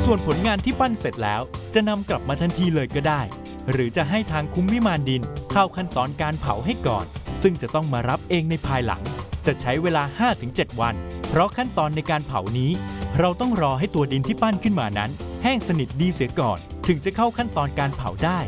ส่วนผลงานที่ปั้นเสร็จแล้วจะนำกลับมาทันทีเลยก็ได้หรือจะให้ทางคุ้มวิมานดินเข้าขั้นตอนการเผาให้ก่อนซึ่งจะต้องมารับเองในภายหลังจะใช้เวลา 5-7 วันเพราะขั้นตอนในการเผานี้เราต้องรอให้ตัวดินที่ปั้นขึ้นมานั้นแห้งสนิทดีเสียก่อนถึงจะเข้าขั้นตอนการเผาได้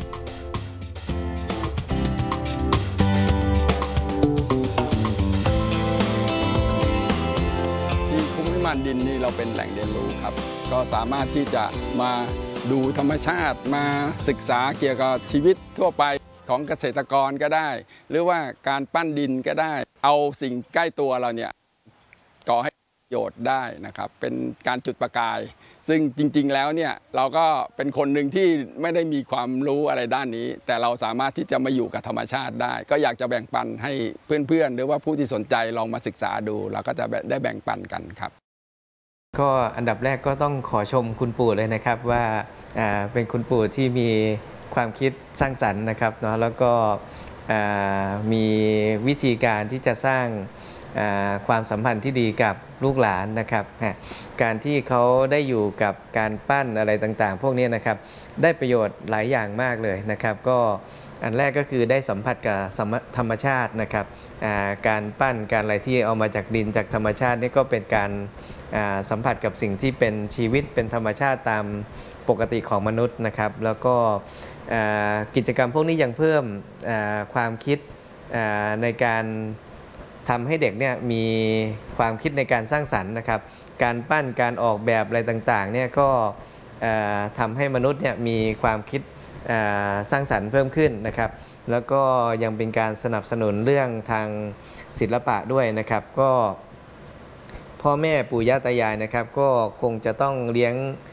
ที่คุ้มวิมานดินนี่เราเป็นแหล่งเรียนรู้ครับก็สามารถที่จะมาดูธรรมชาติมาศึกษาเกี่ยวกับชีวิตทั่วไปของเกษตรกรก็ได้หรือว่าการปั้นดินก็ได้เอาสิ่งใกล้ตัวเราเนี่ยก่อให้ประโยชน์ได้นะครับเป็นการจุดประกายซึ่งจริงๆแล้วเนี่ยเราก็เป็นคนหนึ่งที่ไม่ได้มีความรู้อะไรด้านนี้แต่เราสามารถที่จะมาอยู่กับธรรมชาติได้ก็อยากจะแบ่งปันให้เพื่อนๆหรือว่าผู้ที่สนใจลองมาศึกษาดูเราก็จะได้แบ่งปันกันครับก็อันดับแรกก็ต้องขอชมคุณปู่เลยนะครับว่าเป็นคุณปู่ที่มีความคิดสร้างสรรค์นะครับเนาะแล้วก็มีวิธีการที่จะสร้างความสัมพันธ์ที่ดีกับลูกหลานนะครับการที่เขาได้อยู่กับการปั้นอะไรต่างๆพวกนี้นะครับได้ประโยชน์หลายอย่างมากเลยนะครับก็อันแรกก็คือได้สัมผัสกับธรรมชาตินะครับการปั้นการอะไรที่เอามาจากดินจากธรรมชาตินี่ก็เป็นการสัมผัสกับสิ่งที่เป็นชีวิตเป็นธรรมชาติตามปกติของมนุษย์นะครับแล้วก็กิจกรรมพวกนี้ยังเพิ่มความคิดในการทำให้เด็กเนี่ยมีความคิดในการสร้างสรรค์นะครับการปั้นการออกแบบอะไรต่างๆเนี่ยก็ทำให้มนุษย์เนี่ยมีความคิดสร้างสรรค์เพิ่มขึ้นนะครับแล้วก็ยังเป็นการสนับสนุนเรื่องทางศิลปะด้วยนะครับก็พ่อแม่ปู่ย่าตายายนะครับก็คงจะต้องเลี้ยง